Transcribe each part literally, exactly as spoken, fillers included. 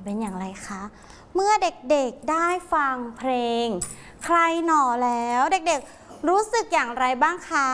เป็นอย่างไรคะเมื่อเด็กๆได้ฟังเพลงใครหน่อแล้วเด็กๆรู้สึกอย่างไรบ้างคะ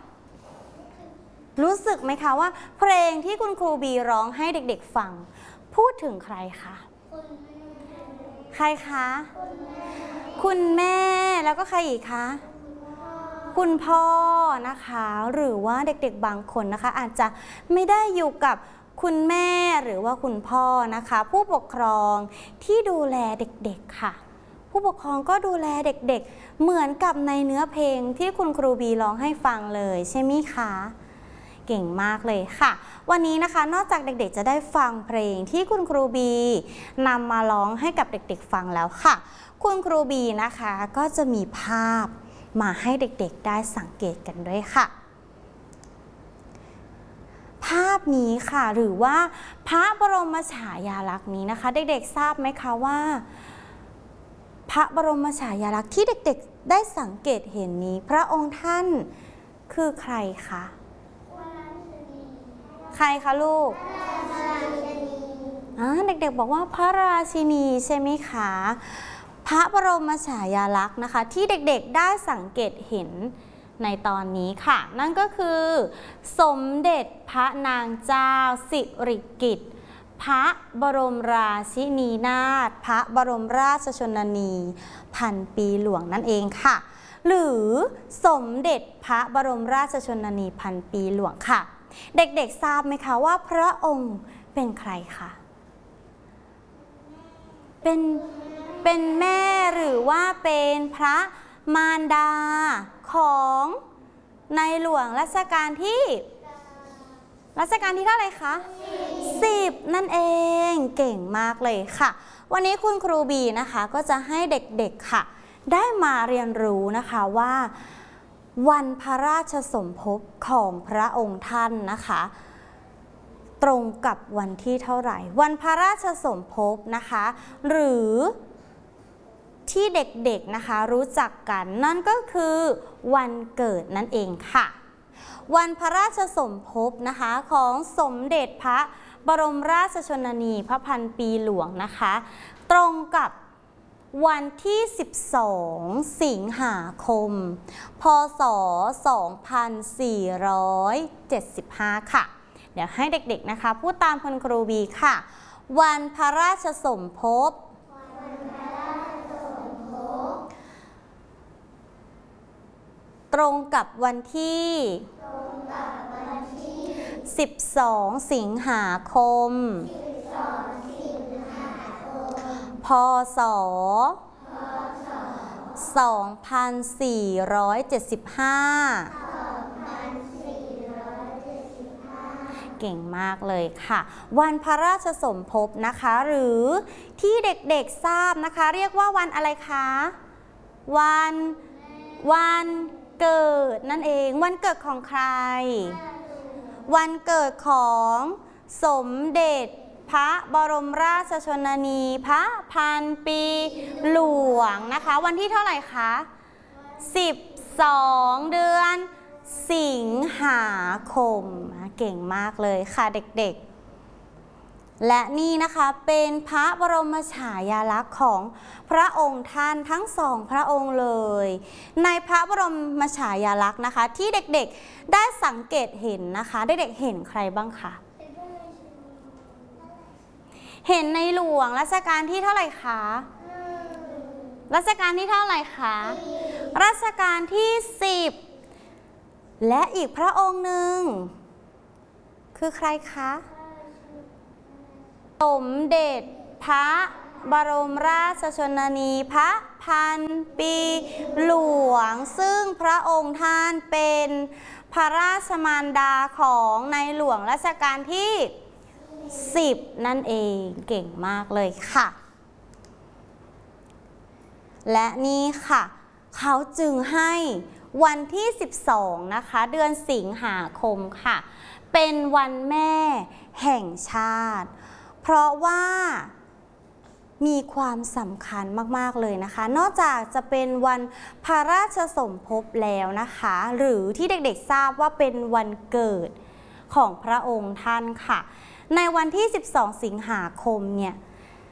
รู้สึกไหมคะว่าเพลงที่คุณครูบีร้องให้เด็กๆฟังพูดถึงใครคะใครคะคุณแม่แล้วก็ใครอีกคะคุณพ่อนะคะหรือว่าเด็กๆบางคนนะคะอาจจะไม่ได้อยู่กับคุณแม่หรือว่าคุณพ่อนะคะผู้ปกครองที่ดูแลเด็กๆค่ะผู้ปกครองก็ดูแลเด็กๆเหมือนกับในเนื้อเพลงที่คุณครูบีร้องให้ฟังเลยใช่ไหมคะเก่งมากเลยค่ะวันนี้นะคะนอกจากเด็กๆจะได้ฟังเพลงที่คุณครูบีนำมาร้องให้กับเด็กๆฟังแล้วค่ะคุณครูบีนะคะก็จะมีภาพมาให้เด็กๆได้สังเกตกันด้วยค่ะภาพนี้ค่ะหรือว่าพระบรมฉายาลักษณ์นี้นะคะเด็กๆทราบไหมคะว่าพระบรมฉายาลักษณ์ที่เด็กๆได้สังเกตเห็นนี้พระองค์ท่านคือใครคะใครคะลูกเด็กๆบอกว่าพระราชินีใช่ไหมคะพระบรมฉายาลักษณ์นะคะที่เด็กๆได้สังเกตเห็นในตอนนี้ค่ะนั่นก็คือสมเด็จพระนางเจ้าสิริกิติ์พระบรมราชินีนาถพระบรมราชชนนีพันปีหลวงนั่นเองค่ะหรือสมเด็จพระบรมราชชนนีพันปีหลวงค่ะเด็กๆทราบไหมคะว่าพระองค์เป็นใครคะเป็นเป็นแม่หรือว่าเป็นพระมารดาของในหลวงรัชกาลที่รัชกาลที่เท่าไหร่คะสิบนั่นเองเก่งมากเลยค่ะวันนี้คุณครูบีนะคะก็จะให้เด็กๆค่ะได้มาเรียนรู้นะคะว่าวันพระราชสมภพของพระองค์ท่านนะคะตรงกับวันที่เท่าไหร่วันพระราชสมภพนะคะหรือที่เด็กๆนะคะรู้จักกันนั่นก็คือวันเกิดนั่นเองค่ะวันพระราชสมภพนะคะของสมเด็จพระบรมราชชนนีพระพันปีหลวงนะคะตรงกับวันที่สิบสองสิงหาคมพ.ศ. สองพันสี่ร้อยเจ็ดสิบห้าค่ะเดี๋ยวให้เด็กๆนะคะพูดตามคุณครูบีค่ะวันพระราชสมภพตรงกับวันที่สิบสองสิงหาคมพ.ศ. สองพันสี่ร้อยเจ็ดสิบห้าเก่งมากเลยค่ะวันพระราชสมภพนะคะหรือที่เด็กๆทราบนะคะเรียกว่าวันอะไรคะวันวันเกิดนั่นเองวันเกิดของใครวันเกิดของสมเด็จพระบรมราชชนนีพระพันปีหลวงนะคะวันที่เท่าไหร่คะสิบสองเดือนสิงหาคมเก่งมากเลยค่ะเด็กๆและนี่นะคะเป็นพระบรมฉายาลักษณ์ของพระองค์ท่านทั้งสองพระองค์เลยในพระบรมฉายาลักษณ์นะคะที่เด็กๆได้สังเกตเห็นนะคะเด็กๆเห็นใครบ้างคะเห็นในหลวงรัชกาลที่เท่าไหร่คะรัชกาลที่เท่าไหร่คะรัชกาลที่สิบและอีกพระองค์หนึ่งคือใครคะสมเด็จพระบรมราชชนนีพระพันปีหลวงซึ่งพระองค์ท่านเป็นพระราชมารดาของในหลวงรัชกาลที่สิบนั่นเองเก่งมากเลยค่ะและนี่ค่ะเขาจึงให้วันที่สิบสองนะคะเดือนสิงหาคมค่ะเป็นวันแม่แห่งชาติเพราะว่ามีความสำคัญมากๆเลยนะคะนอกจากจะเป็นวันพระราชสมภพแล้วนะคะหรือที่เด็กๆทราบว่าเป็นวันเกิดของพระองค์ท่านค่ะในวันที่สิบสองสิงหาคมเนี่ย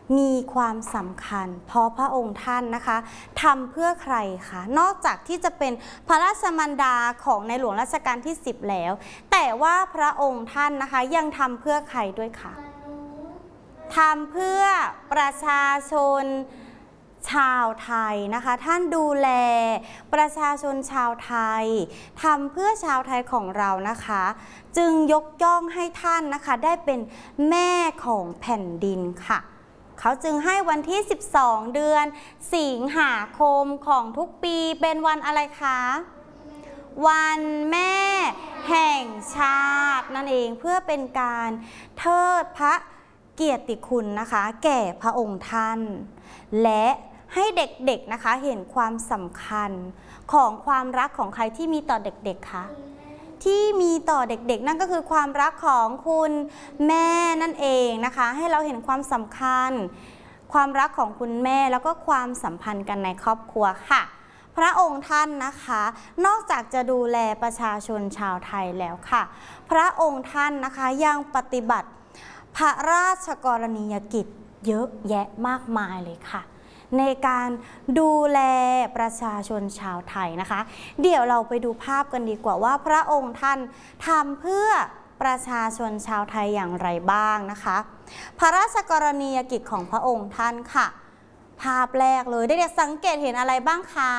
มีความสำคัญเพราะพระองค์ท่านนะคะทำเพื่อใครคะนอกจากที่จะเป็นพระราชมารดาของในหลวงรัชกาลที่สิบแล้วแต่ว่าพระองค์ท่านนะคะยังทำเพื่อใครด้วยคะทำเพื่อประชาชนชาวไทยนะคะท่านดูแลประชาชนชาวไทยทำเพื่อชาวไทยของเรานะคะจึงยกย่องให้ท่านนะคะได้เป็นแม่ของแผ่นดินค่ะเขาจึงให้วันที่สิบสองเดือนสิงหาคมของทุกปีเป็นวันอะไรคะวันแม่แห่งชาตินั่นเองเพื่อเป็นการเทิดพระเกียรติคุณนะคะแก่พระองค์ท่านและให้เด็กๆนะคะเห็นความสำคัญของความรักของใครที่มีต่อเด็กๆคะที่มีต่อเด็กๆนั่นก็คือความรักของคุณแม่นั่นเองนะคะให้เราเห็นความสำคัญความรักของคุณแม่แล้วก็ความสัมพันธ์กันในครอบครัวค่ะพระองค์ท่านนะคะนอกจากจะดูแลประชาชนชาวไทยแล้วค่ะพระองค์ท่านนะคะยังปฏิบัติพระราชกรณียกิจเยอะแยะมากมายเลยค่ะในการดูแลประชาชนชาวไทยนะคะเดี๋ยวเราไปดูภาพกันดีกว่าว่าพระองค์ท่านทำเพื่อประชาชนชาวไทยอย่างไรบ้างนะคะพระราชกรณียกิจของพระองค์ท่านค่ะภาพแรกเลยเด็กๆสังเกตเห็นอะไรบ้างคะ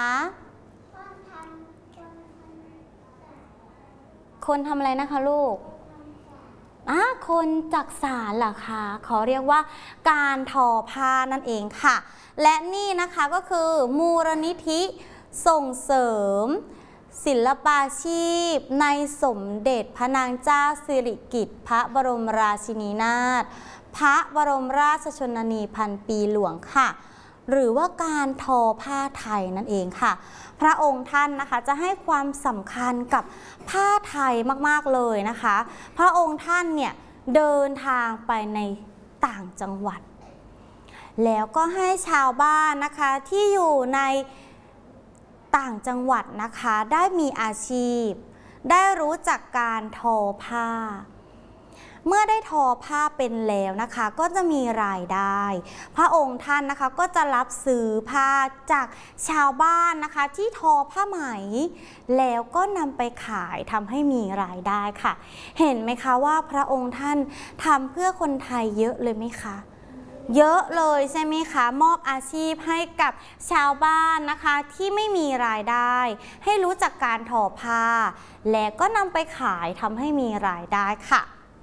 คนทำอะไรนะคะลูกอ่ะคนจักสานเหรอคะเขาเรียกว่าการทอผ้านั่นเองค่ะและนี่นะคะก็คือมูลนิธิส่งเสริมศิลปาชีพในสมเด็จพระนางเจ้าสิริกิติ์พระบรมราชินีนาถพระบรมราชชนนีพันปีหลวงค่ะหรือว่าการทอผ้าไทยนั่นเองค่ะพระองค์ท่านนะคะจะให้ความสำคัญกับผ้าไทยมากๆเลยนะคะพระองค์ท่านเนี่ยเดินทางไปในต่างจังหวัดแล้วก็ให้ชาวบ้านนะคะที่อยู่ในต่างจังหวัดนะคะได้มีอาชีพได้รู้จักการทอผ้าเมื่อได้ทอผ้าเป็นแล้วนะคะก็จะมีรายได้พระองค์ท่านนะคะก็จะรับซื้อผ้าจากชาวบ้านนะคะที่ทอผ้าไหมแล้วก็นำไปขายทำให้มีรายได้ค่ะเห็นไหมคะว่าพระองค์ท่านทำเพื่อคนไทยเยอะเลยไหมคะเยอะเลยใช่ไหมคะมอบอาชีพให้กับชาวบ้านนะคะที่ไม่มีรายได้ให้รู้จักการทอผ้าและก็นำไปขายทำให้มีรายได้ค่ะ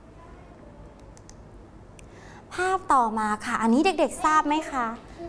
ภาพต่อมาค่ะอันนี้เด็กๆทราบไหมคะ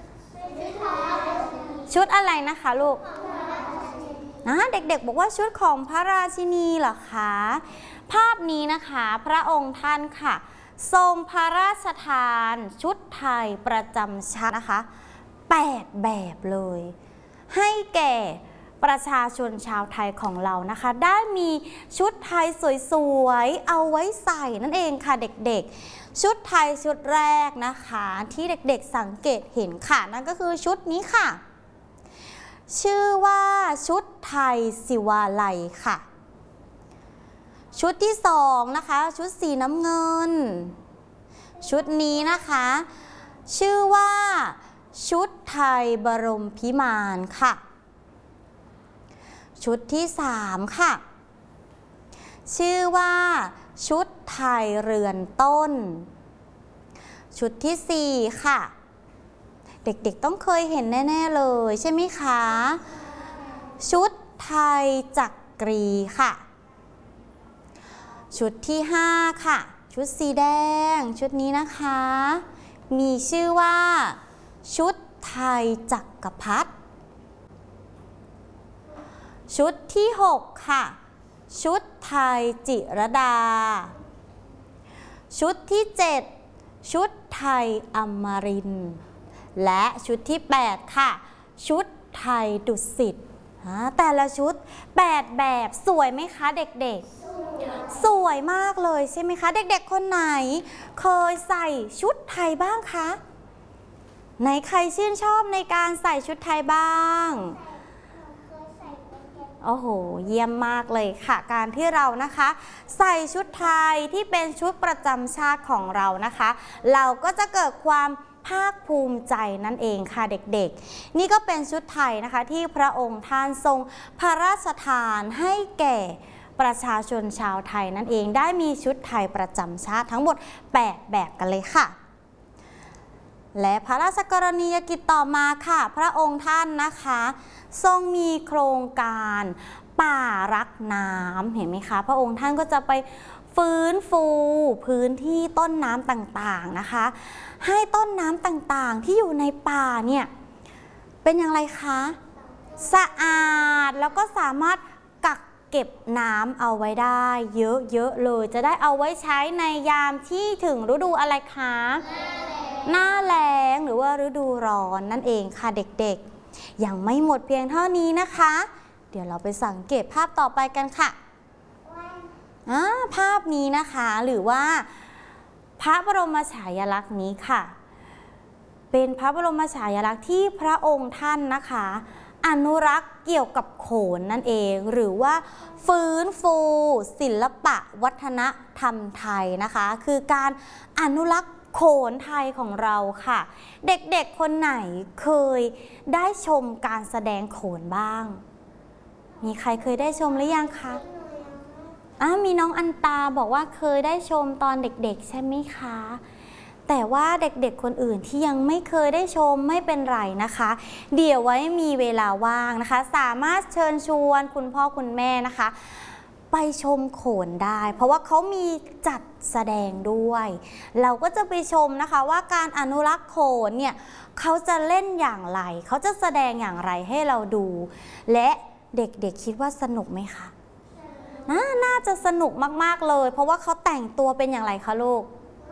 ชุดอะไรนะคะลูกนะเด็กๆบอกว่าชุดของพระราชินีเหรอคะภาพนี้นะคะพระองค์ท่านค่ะทรงพระราชทานชุดไทยประจำชาตินะคะแปดแบบเลยให้แก่ประชาชนชาวไทยของเรานะคะได้มีชุดไทยสวยๆเอาไว้ใส่นั่นเองค่ะเด็กๆชุดไทยชุดแรกนะคะที่เด็กๆสังเกตเห็นค่ะนั่นก็คือชุดนี้ค่ะชื่อว่าชุดไทยศิวาลัยค่ะชุดที่สองนะคะชุดสีน้ำเงินชุดนี้นะคะชื่อว่าชุดไทยบรมพิมานค่ะชุดที่สามค่ะชื่อว่าชุดไทยเรือนต้นชุดที่สี่ค่ะเด็กๆต้องเคยเห็นแน่ๆเลยใช่ไหมคะชุดไทยจักรีค่ะชุดที่ห้าค่ะชุดสีแดงชุดนี้นะคะมีชื่อว่าชุดไทยจักรพรรดิชุดที่หกค่ะชุดไทยจิรดาชุดที่เจ็ดชุดไทยอมรินทร์และชุดที่แปดค่ะชุดไทยดุสิตแต่ละชุดแปดแบบสวยไหมคะเด็กๆสวยมากเลยใช่ไหมคะเด็กๆคนไหนเคยใส่ชุดไทยบ้างคะไหนใครชื่นชอบในการใส่ชุดไทยบ้างโอ้โหเยี่ยมมากเลยค่ะการที่เรานะคะใส่ชุดไทยที่เป็นชุดประจำชาติของเรานะคะเราก็จะเกิดความภาคภูมิใจนั่นเองค่ะเด็กๆนี่ก็เป็นชุดไทยนะคะที่พระองค์ท่านทรงพระราชทานให้แก่ประชาชนชาวไทยนั่นเองได้มีชุดไทยประจำชาติทั้งหมดแปดแบบกันเลยค่ะและพระราชกรณียกิจต่อมาค่ะพระองค์ท่านนะคะทรงมีโครงการป่ารักน้ำเห็นไหมคะพระองค์ท่านก็จะไปฟื้นฟูพื้นที่ต้นน้ำต่างๆนะคะให้ต้นน้ำต่างๆที่อยู่ในป่าเนี่ยเป็นอย่างไรคะสะอาดแล้วก็สามารถกักเก็บน้ำเอาไว้ได้เยอะๆเลยจะได้เอาไว้ใช้ในยามที่ถึงฤดูอะไรคะหน้าแล้งหรือว่าฤดูร้อนนั่นเองค่ะเด็กๆยังไม่หมดเพียงเท่านี้นะคะเดี๋ยวเราไปสังเกตภาพต่อไปกันค่ะภาพนี้นะคะหรือว่าพระบรมฉายาลักษณ์นี้ค่ะเป็นพระบรมฉายาลักษณ์ที่พระองค์ท่านนะคะอนุรักษ์เกี่ยวกับโขนนั่นเองหรือว่าฟื้นฟูศิลปะวัฒนธรรมไทยนะคะคือการอนุรักษ์โขนไทยของเราค่ะเด็กๆคนไหนเคยได้ชมการแสดงโขนบ้างมีใครเคยได้ชมหรือยังคะอ่ะมีน้องอันตาบอกว่าเคยได้ชมตอนเด็กๆใช่ไหมคะแต่ว่าเด็กๆคนอื่นที่ยังไม่เคยได้ชมไม่เป็นไรนะคะเดี๋ยวไว้มีเวลาว่างนะคะสามารถเชิญชวนคุณพ่อคุณแม่นะคะไปชมโขนได้เพราะว่าเขามีจัดแสดงด้วยเราก็จะไปชมนะคะว่าการอนุรักษ์โขนเนี่ยเขาจะเล่นอย่างไรเขาจะแสดงอย่างไรให้เราดูและเด็กๆคิดว่าสนุกไหมคะน่าน่าจะสนุกมากๆเลยเพราะว่าเขาแต่งตัวเป็นอย่างไรคะลูก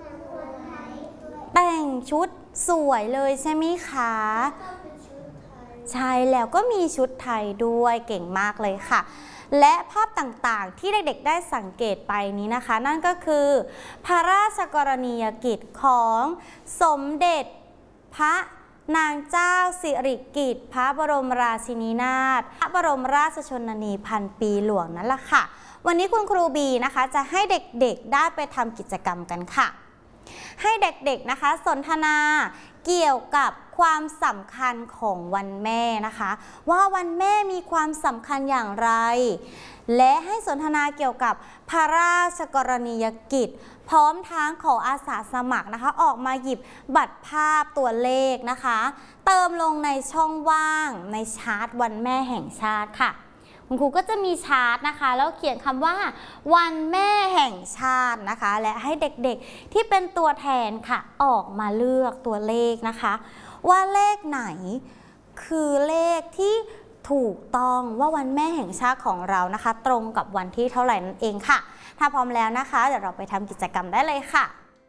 แต่งชุดสวยเลยใช่ไหมคะใช่แล้วก็มีชุดไทยด้วยเก่งมากเลยค่ะและภาพต่างๆที่เด็กๆได้สังเกตไปนี้นะคะนั่นก็คือพระราชกรณียกิจของสมเด็จพระนางเจ้าสิริกิติ์พระบรมราชินีนาถพระบรมราชชนนีพันปีหลวงนั่นแหละค่ะวันนี้คุณครูบีนะคะจะให้เด็กๆได้ไปทำกิจกรรมกันค่ะให้เด็กๆนะคะสนทนาเกี่ยวกับความสำคัญของวันแม่นะคะว่าวันแม่มีความสำคัญอย่างไรและให้สนทนาเกี่ยวกับพระราชกรณียกิจพร้อมทั้งขออาสาสมัครนะคะออกมาหยิบบัตรภาพตัวเลขนะคะเติมลงในช่องว่างในชาร์ตวันแม่แห่งชาติค่ะคุณครูก็จะมีชาร์ตนะคะแล้วเขียนคำว่าวันแม่แห่งชาตินะคะและให้เด็กๆที่เป็นตัวแทนค่ะออกมาเลือกตัวเลขนะคะว่าเลขไหนคือเลขที่ถูกต้องว่าวันแม่แห่งชาติของเรานะคะตรงกับวันที่เท่าไหร่นั่นเองค่ะถ้าพร้อมแล้วนะคะเดี๋ยวเราไปทำกิจกรรมได้เลยค่ะ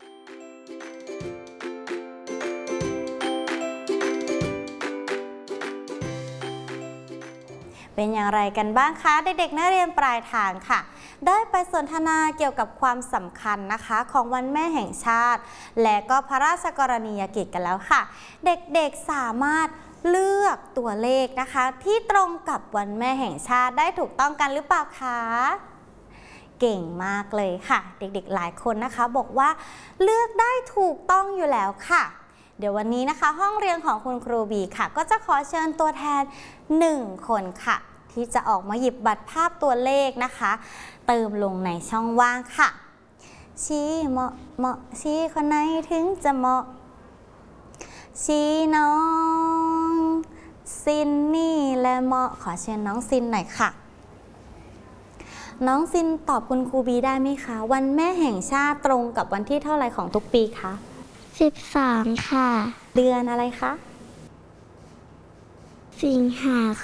เป็นอย่างไรกันบ้างคะเด็กๆนักเรียนปลายทางค่ะได้ไปสนทนาเกี่ยวกับความสำคัญนะคะของวันแม่แห่งชาติและก็พระราชกรณียกิจกันแล้วค่ะเด็กๆสามารถเลือกตัวเลขนะคะที่ตรงกับวันแม่แห่งชาติได้ถูกต้องกันหรือเปล่าคะเก่งมากเลยค่ะเด็กๆหลายคนนะคะบอกว่าเลือกได้ถูกต้องอยู่แล้วค่ะเดี๋ยววันนี้นะคะห้องเรียนของคุณครูบีค่ะก็จะขอเชิญตัวแทนหนึ่งคนค่ะที่จะออกมาหยิบบัตรภาพตัวเลขนะคะเติมลงในช่องว่างค่ะชี้เหมาะเหมาะชี้คนไหนถึงจะเหมาะชี้น้องซินนี่และเหมาะขอเชิญน้องซินหน่อยค่ะน้องซินตอบคุณครูบีได้ไหมคะวันแม่แห่งชาติตรงกับวันที่เท่าไหร่ของทุกปีคะสิบสองค่ะเดือนอะไรคะสิงหา